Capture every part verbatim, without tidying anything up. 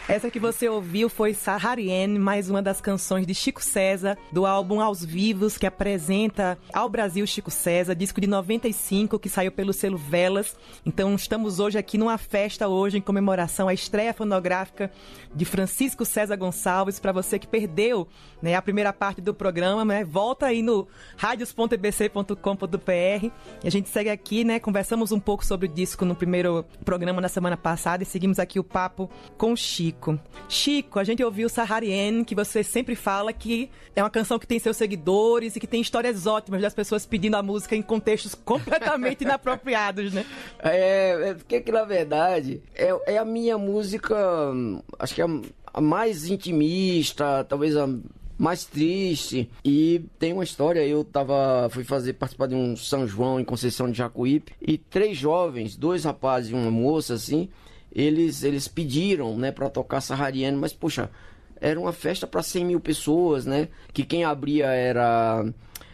Essa que você ouviu foi Saharienne, mais uma das canções de Chico César, do álbum Aos Vivos, que apresenta ao Brasil Chico César, disco de noventa e cinco, que saiu pelo selo Velas. Então estamos hoje aqui numa festa hoje em comemoração à estreia fonográfica de Francisco César Gonçalves. Para você que perdeu, né, a primeira parte do programa, né, volta aí no radios ponto e b c ponto com ponto b r. E a gente segue aqui, né, conversamos um pouco sobre o disco no primeiro programa na semana passada e seguimos aqui o papo com o Chico. Chico, a gente ouviu Saharienne, que você sempre fala que é uma canção que tem seus seguidores e que tem histórias ótimas das pessoas pedindo a música em contextos completamente inapropriados, né? É, é porque que na verdade é, é a minha música, acho que é a, a mais intimista, talvez a mais triste. E tem uma história, eu tava, fui fazer, participar de um São João em Conceição de Jacuípe, e três jovens, dois rapazes e uma moça, assim, eles, eles pediram, né, pra tocar Saharienne, mas, poxa, era uma festa para cem mil pessoas, né, que quem abria era,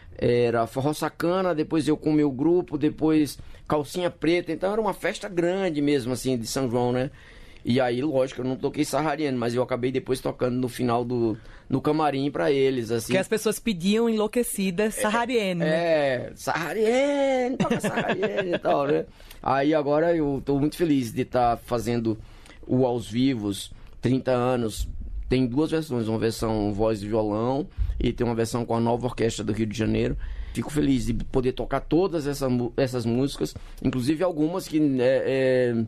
era Forró Sacana, depois eu com o meu grupo, depois Calcinha Preta, então era uma festa grande mesmo, assim, de São João, né. E aí, lógico, eu não toquei Saharienne, mas eu acabei depois tocando no final do no camarim pra eles, assim. Porque as pessoas pediam enlouquecidas Saharienne, né? É, Saharienne, toca Saharienne e tal, né? Aí agora eu tô muito feliz de estar tá fazendo o Aos Vivos, trinta anos. Tem duas versões, uma versão voz e violão e tem uma versão com a nova orquestra do Rio de Janeiro. Fico feliz de poder tocar todas essa, essas músicas, inclusive algumas que é, é,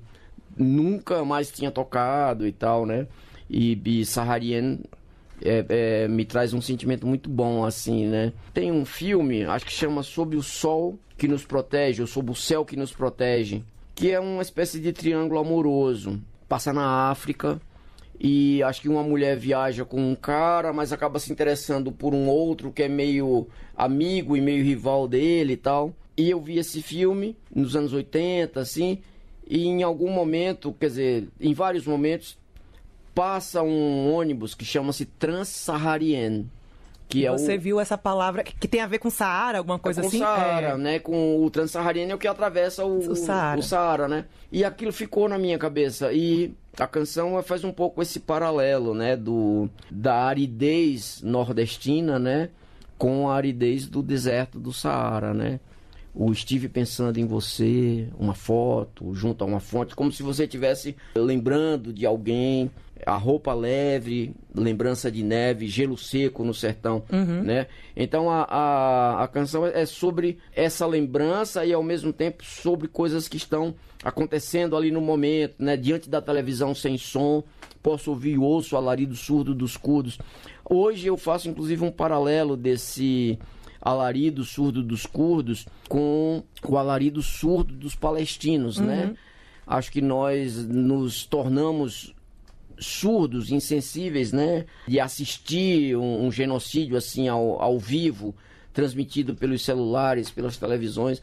nunca mais tinha tocado e tal, né? E, e Saharienne é, é, me traz um sentimento muito bom, assim, né? Tem um filme, acho que chama Sob o Sol que Nos Protege, ou Sob o Céu que Nos Protege, que é uma espécie de triângulo amoroso. Passa na África e acho que uma mulher viaja com um cara, mas acaba se interessando por um outro que é meio amigo e meio rival dele e tal. E eu vi esse filme nos anos oitenta, assim, e em algum momento, quer dizer, em vários momentos, passa um ônibus que chama-se Trans-Saharienne. Que é Você o... viu essa palavra que tem a ver com Saara, alguma coisa é com assim? Com Saara, é... né? Com o Trans-Saharienne é o que atravessa o, o, Saara. o Saara, né? E aquilo ficou na minha cabeça. E a canção faz um pouco esse paralelo, né? Do, da aridez nordestina, né? Com a aridez do deserto do Saara, né? O estive pensando em você, uma foto junto a uma fonte, como se você estivesse lembrando de alguém, a roupa leve, lembrança de neve, gelo seco no sertão, uhum. né? Então a, a, a canção é sobre essa lembrança e ao mesmo tempo sobre coisas que estão acontecendo ali no momento, né? Diante da televisão sem som, posso ouvir e ouço o alarido surdo dos curdos. Hoje eu faço inclusive um paralelo desse alarido surdo dos curdos com o alarido surdo dos palestinos, uhum. né? Acho que nós nos tornamos surdos, insensíveis, né? De assistir um, um genocídio assim ao, ao vivo, transmitido pelos celulares, pelas televisões.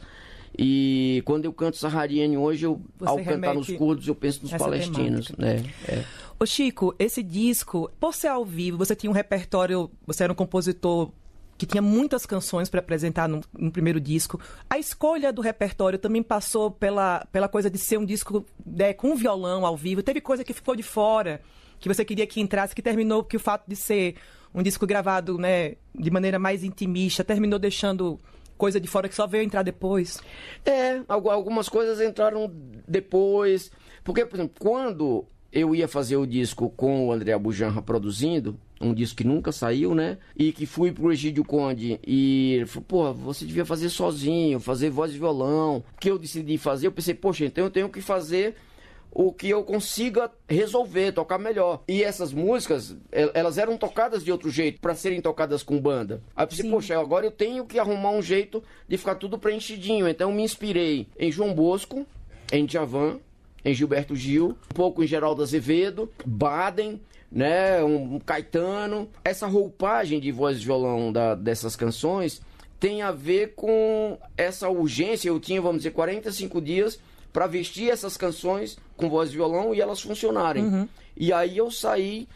E quando eu canto Saharienne hoje, eu, ao cantar nos curdos, eu penso nos palestinos, né? É. Ô Chico, esse disco, por ser ao vivo, você tinha um repertório, você era um compositor que tinha muitas canções para apresentar no, no primeiro disco. A escolha do repertório também passou pela, pela coisa de ser um disco né, com violão ao vivo. Teve coisa que ficou de fora, que você queria que entrasse, que terminou, que o fato de ser um disco gravado né, de maneira mais intimista, terminou deixando coisa de fora que só veio entrar depois? É, algumas coisas entraram depois. Porque, por exemplo, quando eu ia fazer o disco com o André Abujanra produzindo, um disco que nunca saiu, né? E que fui pro Egídio Conde e ele falou, pô, você devia fazer sozinho, fazer voz e violão. O que eu decidi fazer, eu pensei, poxa, então eu tenho que fazer o que eu consiga resolver, tocar melhor. E essas músicas, elas eram tocadas de outro jeito, para serem tocadas com banda. Aí eu pensei, Sim. poxa, agora eu tenho que arrumar um jeito de ficar tudo preenchidinho. Então eu me inspirei em João Bosco, em Djavan, em Gilberto Gil, um pouco em Geraldo Azevedo, Baden, né, um, um Caetano. Essa roupagem de voz e violão da, dessas canções tem a ver com essa urgência. Eu tinha, vamos dizer, quarenta e cinco dias para vestir essas canções com voz e violão e elas funcionarem. Uhum. E aí eu saí